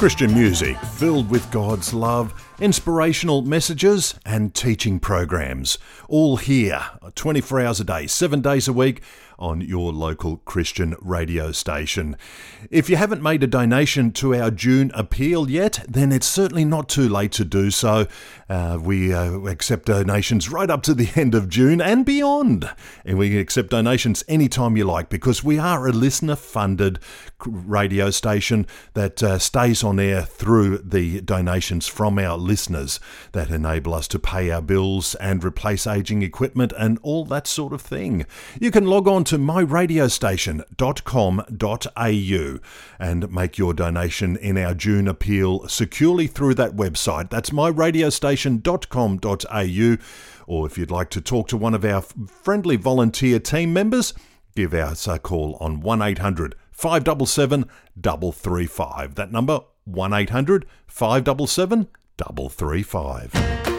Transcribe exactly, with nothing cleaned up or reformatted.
Christian music filled with God's love, inspirational messages and teaching programs. All here, twenty-four hours a day, seven days a week on your local Christian radio station. If you haven't made a donation to our June appeal yet, then it's certainly not too late to do so. Uh, we uh, accept donations right up to the end of June and beyond. And we accept donations anytime you like because we are a listener-funded radio station that uh, stays on air through the donations from our listeners that enable us to pay our bills and replace aging equipment and all that sort of thing. You can log on to my radio station dot com dot a u and make your donation in our June appeal securely through that website. That's my radio station dot com dot a u. Or if you'd like to talk to one of our friendly volunteer team members, give us a call on one eight hundred five seven seven three three five. That number, one eight hundred five seven seven three three five.